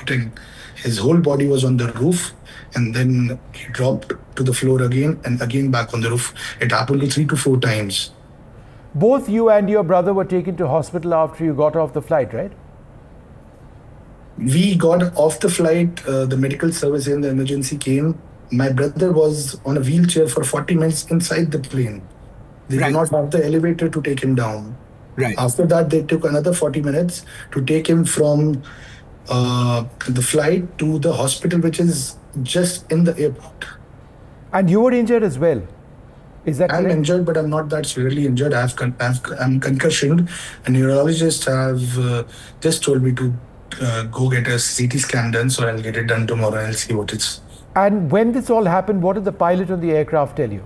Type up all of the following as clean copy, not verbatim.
hitting. His whole body was on the roof, and then he dropped to the floor again and again back on the roof. It happened to 3 to 4 times. Both you and your brother were taken to hospital after you got off the flight, right? We got off the flight, the medical service and the emergency came. My brother was on a wheelchair for 40 minutes inside the plane. They did not have the elevator to take him down. Right. After that, they took another 40 minutes to take him from the flight to the hospital, which is just in the airport. And you were injured as well. Is that I'm correct? injured, but I'm not that severely injured. I'm concussioned. A neurologist have just told me to go get a CT scan done, so I'll get it done tomorrow and I'll see what it's. And when this all happened, what did the pilot on the aircraft tell you?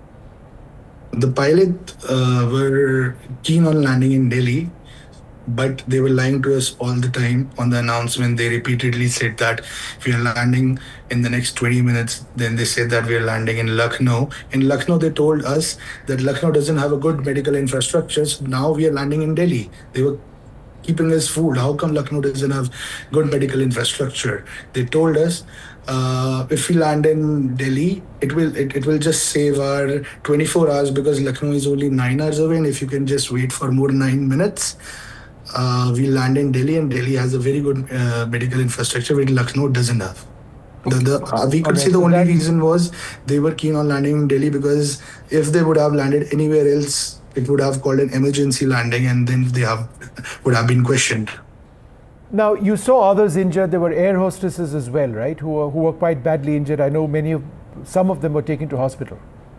The pilot were keen on landing in Delhi, but they were lying to us all the time. On the announcement, they repeatedly said that we are landing in the next 20 minutes. Then they said that we are landing in Lucknow. In Lucknow, they told us that Lucknow doesn't have a good medical infrastructure, so now we are landing in Delhi. They were keeping us fooled. How come Lucknow doesn't have good medical infrastructure? They told us if we land in Delhi, it will just save our 24 hours because Lucknow is only 9 hours away, and if you can just wait for more 9 minutes, we land in Delhi, and Delhi has a very good medical infrastructure which Lucknow doesn't have. We could say the only reason was they were keen on landing in Delhi because if they would have landed anywhere else, it would have called an emergency landing, and then would have been questioned. Now, you saw others injured. There were air hostesses as well, right, who were quite badly injured. I know some of them were taken to hospital.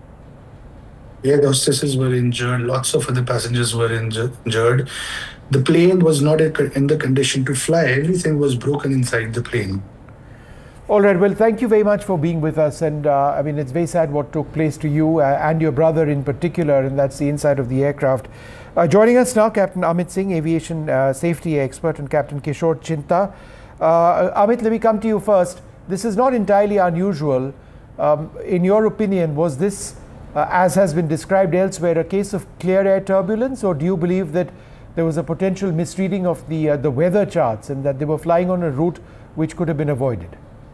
Air hostesses were injured. Lots of other passengers were injured. The plane was not in the condition to fly. Everything was broken inside the plane. All right. Well, thank you very much for being with us. And I mean, it's very sad what took place to you and your brother in particular, and that's the inside of the aircraft. Joining us now, Captain Amit Singh, aviation safety expert, and Captain Kishore Chinta. Amit, let me come to you first. This is not entirely unusual. In your opinion, was this, as has been described elsewhere, a case of clear air turbulence, or do you believe that there was a potential misreading of the weather charts and that they were flying on a route which could have been avoided?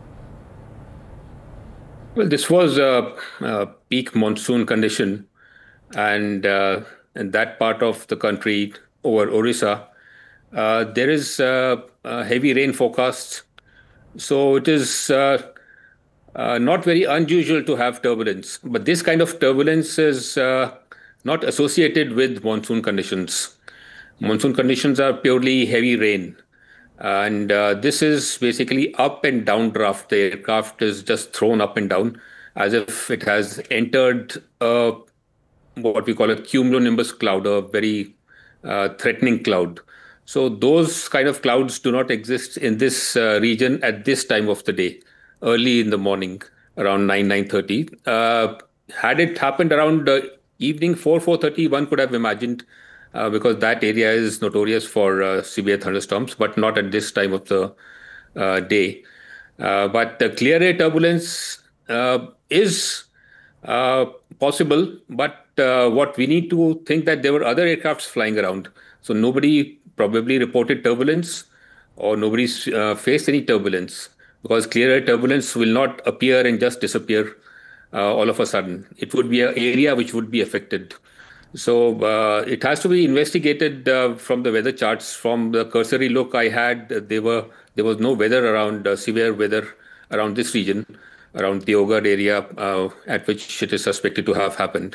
Well, this was a peak monsoon condition, and in that part of the country over Orissa, there is heavy rain forecasts. So it is not very unusual to have turbulence, but this kind of turbulence is not associated with monsoon conditions. Monsoon conditions are purely heavy rain. And this is basically up and down draft. The aircraft is just thrown up and down as if it has entered what we call a cumulonimbus cloud, a very threatening cloud. So those kind of clouds do not exist in this region at this time of the day, early in the morning, around 9:30. Had it happened around evening 4:30, one could have imagined, because that area is notorious for severe thunderstorms, but not at this time of the day. But the clear air turbulence is possible, but what we need to think that there were other aircrafts flying around. So nobody probably reported turbulence, or nobody faced any turbulence, because clear air turbulence will not appear and just disappear all of a sudden. It would be an area which would be affected. So it has to be investigated from the weather charts. From the cursory look I had, there was no weather around, severe weather around this region, around the Deoghar area, at which it is suspected to have happened.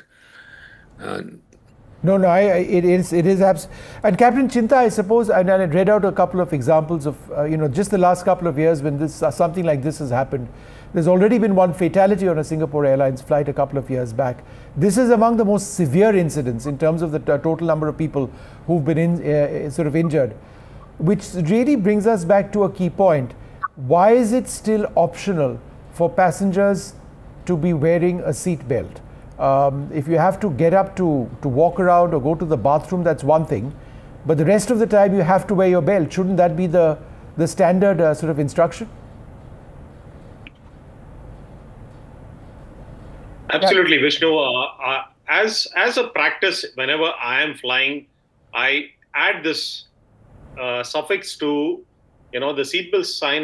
No, it is and Captain Chinta, I suppose, and I read out a couple of examples of just the last couple of years when something like this has happened. There's already been one fatality on a Singapore Airlines flight a couple of years back. This is among the most severe incidents in terms of the total number of people who've been sort of injured, which really brings us back to a key point. Why is it still optional for passengers to be wearing a seat belt? If you have to get up to walk around or go to the bathroom, that's one thing. But the rest of the time you have to wear your belt. Shouldn't that be the standard sort of instruction? Absolutely, Vishnu. As a practice, whenever I am flying, I add this suffix to, the seatbelt sign